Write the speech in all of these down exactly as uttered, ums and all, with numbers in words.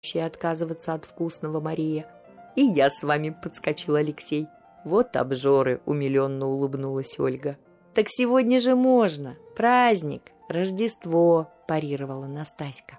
отказываться от вкусного, Мария. И я с вами, подскочил Алексей. Вот обжоры, умиленно улыбнулась Ольга. Так сегодня же можно. Праздник, Рождество, парировала Настаська.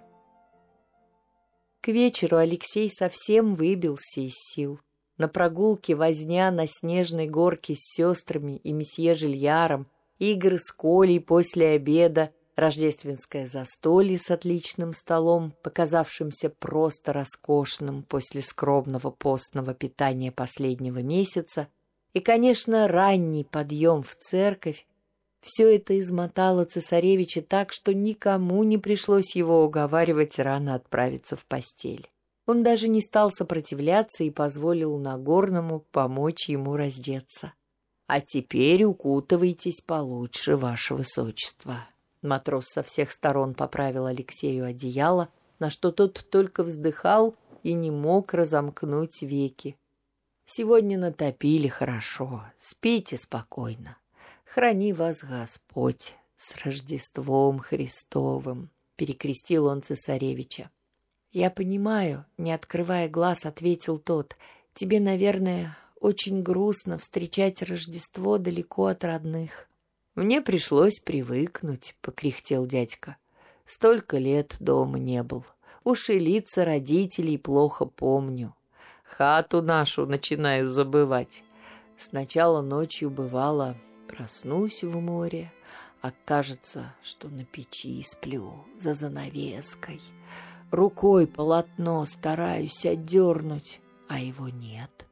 К вечеру Алексей совсем выбился из сил. На прогулке возня на снежной горке с сестрами и месье Жильяром, игры с Колей после обеда, рождественское застолье с отличным столом, показавшимся просто роскошным после скромного постного питания последнего месяца, и, конечно, ранний подъем в церковь. Все это измотало цесаревича так, что никому не пришлось его уговаривать рано отправиться в постель. Он даже не стал сопротивляться и позволил Нагорному помочь ему раздеться. «А теперь укутывайтесь получше, ваше высочество». Матрос со всех сторон поправил Алексею одеяло, на что тот только вздыхал и не мог разомкнуть веки. «Сегодня натопили хорошо, спите спокойно. Храни вас Господь с Рождеством Христовым», — перекрестил он цесаревича. «Я понимаю», — не открывая глаз, ответил тот, — «тебе, наверное, очень грустно встречать Рождество далеко от родных». «Мне пришлось привыкнуть», — покряхтел дядька. «Столько лет дома не был. Уж и лица родителей плохо помню. Хату нашу начинаю забывать. Сначала ночью бывало, проснусь в море, а кажется, что на печи сплю за занавеской. Рукой полотно стараюсь отдернуть, а его нет».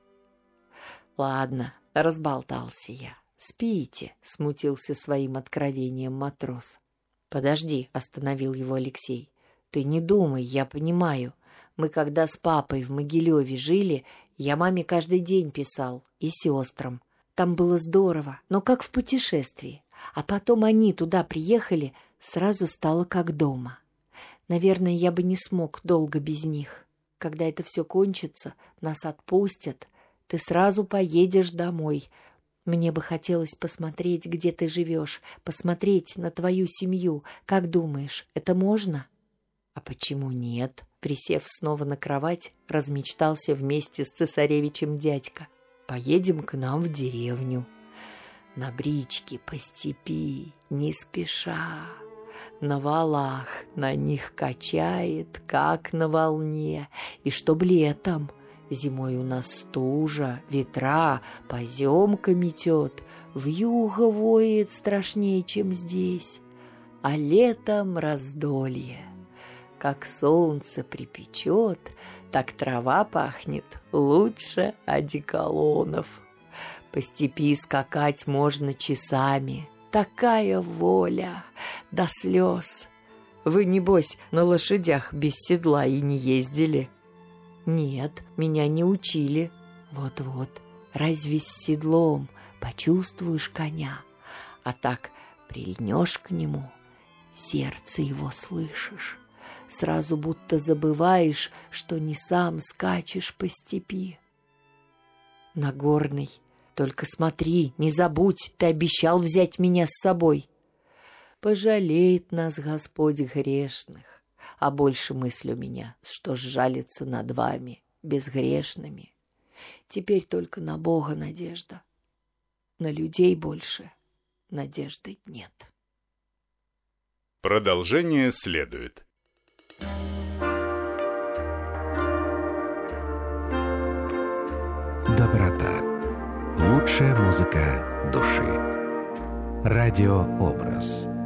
«Ладно, разболтался я. «Спите», — смутился своим откровением матрос. «Подожди», — остановил его Алексей. «Ты не думай, я понимаю. Мы когда с папой в Могилеве жили, я маме каждый день писал, и сестрам. Там было здорово, но как в путешествии. А потом они туда приехали, сразу стало как дома. Наверное, я бы не смог долго без них. Когда это все кончится, нас отпустят, ты сразу поедешь домой. Мне бы хотелось посмотреть, где ты живешь, посмотреть на твою семью. Как думаешь, это можно?» «А почему нет?» Присев снова на кровать, размечтался вместе с цесаревичем дядька. «Поедем к нам в деревню. На бричке по степи, не спеша. На валах на них качает, как на волне. И чтоб летом... Зимой у нас стужа, ветра, поземка метет, вьюга воет страшнее, чем здесь, а летом раздолье. Как солнце припечет, так трава пахнет лучше одеколонов. По степи скакать можно часами, такая воля, до слез. Вы, небось, на лошадях без седла и не ездили?» «Нет, меня не учили». «Вот-вот, разве с седлом почувствуешь коня, а так прильнешь к нему, сердце его слышишь, сразу будто забываешь, что не сам скачешь по степи». «Нагорный, только смотри, не забудь, ты обещал взять меня с собой». «Пожалеет нас Господь грешных. А больше мысль у меня, что сжалится над вами, безгрешными. Теперь только на Бога надежда. На людей больше надежды нет». Продолжение следует. Доброта. Лучшая музыка души. Радиообраз.